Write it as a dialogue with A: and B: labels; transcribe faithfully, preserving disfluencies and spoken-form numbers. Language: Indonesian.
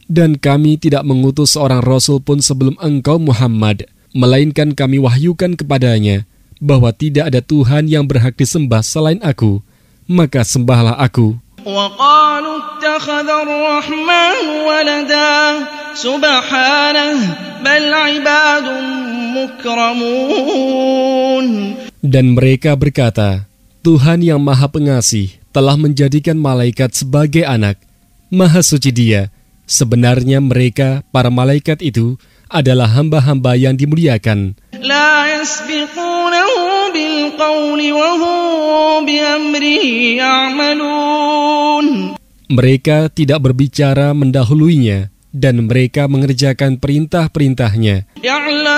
A: Dan kami tidak mengutus seorang Rasul pun sebelum engkau Muhammad, melainkan kami wahyukan kepadanya bahwa tidak ada Tuhan yang berhak disembah selain aku, maka sembahlah aku.
B: وَقَالُوا اتَّخَذَ الرَّحْمَنُ وَلَدًا سُبْحَانَهُ بَلْ عِبَادٌ مُكْرَمُونَ.
A: Dan mereka berkata, Tuhan yang Maha Pengasih telah menjadikan malaikat sebagai anak. Maha suci Dia. Sebenarnya mereka, para malaikat itu, adalah hamba-hamba yang dimuliakan.
B: لا يسبقونه بالقول وهم بأمره يعملون.
A: Mereka tidak berbicara mendahuluinya, dan mereka mengerjakan perintah-perintahnya.